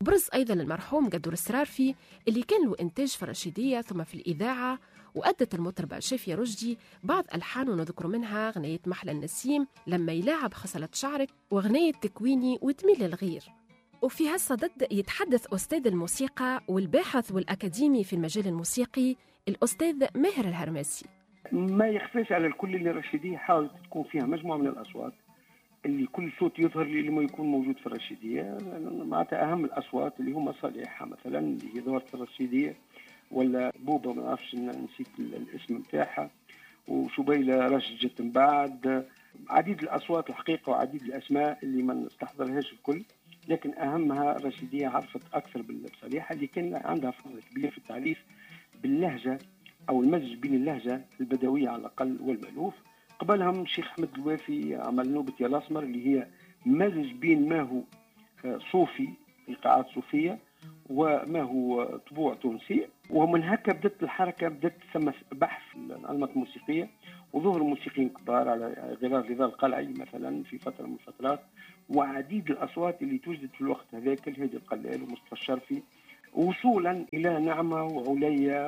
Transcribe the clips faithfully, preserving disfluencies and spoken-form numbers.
برز أيضا المرحوم قدور السرارفي اللي كان له إنتاج في الرشيدية ثم في الإذاعة، وأدت المطربة شافية رشدي بعض ألحان ونذكر منها غنية محلى النسيم، لما يلاعب خصلة شعرك، وغنية تكويني وتميل للغير. وفي هالصدد يتحدث أستاذ الموسيقى والباحث والأكاديمي في المجال الموسيقي الأستاذ ماهر الهرماسي. ما يخفاش على الكل اللي الرشيدية حاولت تكون فيها مجموعة من الأصوات اللي كل صوت يظهر لي لما يكون موجود في الرشيدية. معناتها أهم الأصوات اللي هم صالحة مثلا اللي هي ظهرت في الرشيدية، ولا بوبا ما نعرفش نسيت الاسم نتاعها، وشبيلة رشد جت من بعد. عديد الأصوات الحقيقة وعديد الأسماء اللي ما نستحضرهاش الكل، لكن أهمها الرشيدية عرفت أكثر بالصالحة اللي كان عندها فضل كبير في التعريف باللهجة أو المزج بين اللهجة البدوية على الأقل والمألوف. قبلهم الشيخ أحمد الوافي عمل نوبة يا الأسمر اللي هي مزج بين ما هو صوفي إيقاعات صوفية وما هو طبوع تونسي. ومن هكا بدأت الحركة، بدأت ثم بحث الأنماط الموسيقية وظهر موسيقيين كبار على غرار رضا القلعي مثلا في فترة من الفترات، وعديد الأصوات اللي توجدت في الوقت هذاك الهادي القلال ومصطفى الشرفي، وصولا إلى نعمة وعليا،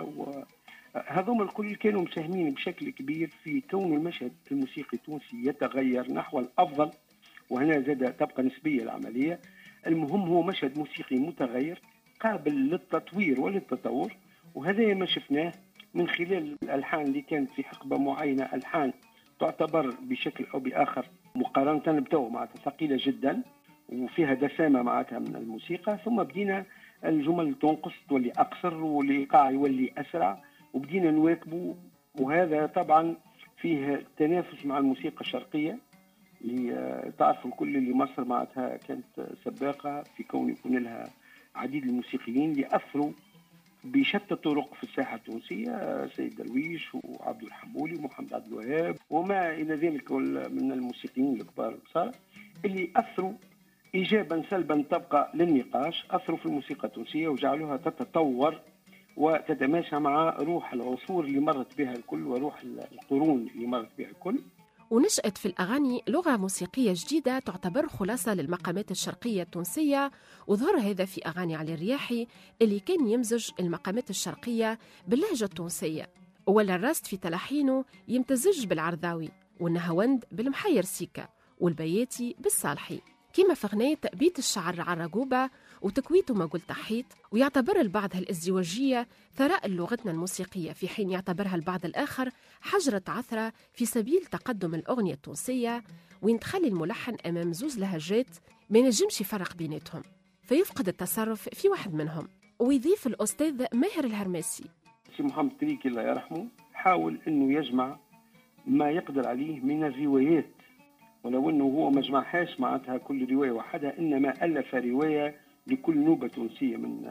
وهذوم الكل كانوا مساهمين بشكل كبير في كون المشهد الموسيقي التونسي يتغير نحو الأفضل. وهنا زاد تبقى نسبية العملية، المهم هو مشهد موسيقي متغير قابل للتطوير وللتطور. وهذا ما شفناه من خلال الألحان اللي كانت في حقبة معينة، ألحان تعتبر بشكل أو بآخر مقارنة بتو معناتها ثقيلة جدا وفيها دسامة معناتها من الموسيقى، ثم بدينا الجمل تنقص تولي أقصر والإيقاع يولي أسرع وبدينا نواكبه. وهذا طبعا فيه تنافس مع الموسيقى الشرقية اللي تعرفوا الكل اللي مصر معناتها كانت سباقة في كون يكون لها عديد الموسيقيين اللي أثروا بشتى الطرق في الساحة التونسية، سيد درويش وعبد الحمولي ومحمد عبد الوهاب وما إلى ذلك من الموسيقيين الكبار صار اللي أثروا إيجابا سلبا طبقا للنقاش، أثروا في الموسيقى التونسية وجعلوها تتطور وتتماشى مع روح العصور اللي مرت بها الكل وروح القرون اللي مرت بها الكل. ونشأت في الأغاني لغة موسيقية جديدة تعتبر خلاصة للمقامات الشرقية التونسية، وظهر هذا في أغاني علي الرياحي اللي كان يمزج المقامات الشرقية باللهجة التونسية، ولا الراست في تلحينه يمتزج بالعرضاوي، والنهاوند بالمحير سيكا، والبياتي بالصالحي، كما في غنية بيت الشعر عالرقوبة وتكويته ما قلت حيط. ويعتبر البعض هالازدواجية ثراء لغتنا الموسيقية، في حين يعتبرها البعض الآخر حجرة عثرة في سبيل تقدم الأغنية التونسية، وين تخلي الملحن أمام زوز لهجات ما ينجمش يفرق بيناتهم فيفقد التصرف في واحد منهم. ويضيف الأستاذ ماهر الهرماسي: سي محمد تريكي الله يرحمه حاول أنه يجمع ما يقدر عليه من الروايات، ولو أنه هو ما جمعهاش معناتها كل رواية وحدها، إنما ألف رواية لكل نوبة تونسية من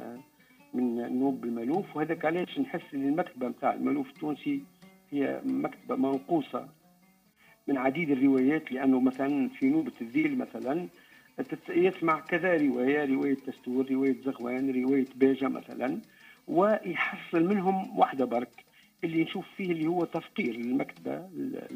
من نوب المألوف. وهذاك علاش نحس أن المكتبة متاع المألوف التونسي هي مكتبة منقوصة من عديد الروايات، لأنه مثلا في نوبة الذيل مثلا يسمع كذا رواية، رواية تستور، رواية زغوان، رواية باجة مثلا، ويحصل منهم واحدة برك اللي نشوف فيه اللي هو تفقير للمكتبة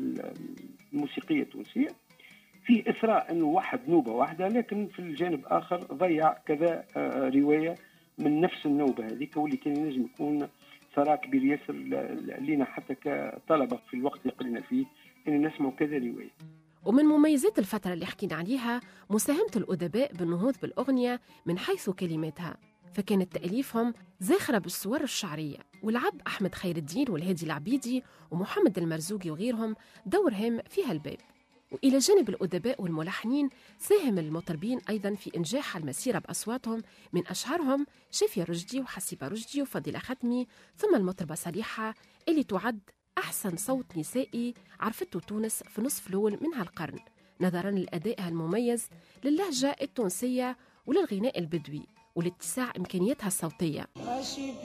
الموسيقية التونسية، في إثراء أنه واحد نوبة واحدة، لكن في الجانب آخر ضيع كذا رواية من نفس النوبة هذيك، واللي كان ينجم يكون ثراء كبير ياسر لنا حتى كطلبة في الوقت اللي قلنا فيه أن نسمع كذا رواية. ومن مميزات الفترة اللي حكينا عليها مساهمة الأدباء بالنهوض بالأغنية من حيث كلماتها، فكانت تأليفهم زاخرة بالصور الشعرية، والعب أحمد خير الدين والهادي العبيدي ومحمد المرزوقي وغيرهم دور هام في هالباب. وإلى جانب الأدباء والملحنين ساهم المطربين أيضاً في إنجاح المسيرة بأصواتهم، من أشهرهم شافية رشدي وحسيبة رشدي وفضيلة ختمي، ثم المطربة صالحة اللي تعد أحسن صوت نسائي عرفته تونس في نصف الأول من هالقرن، نظراً لأدائها المميز للهجة التونسية وللغناء البدوي ولاتساع إمكانياتها الصوتية.